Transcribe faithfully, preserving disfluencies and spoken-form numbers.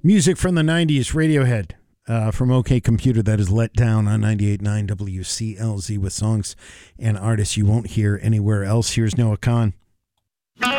Music from the nineties, Radiohead, uh, from OK Computer, that is Let Down on ninety-eight point nine W C L Z with songs and artists you won't hear anywhere else. Here's Noah Kahan.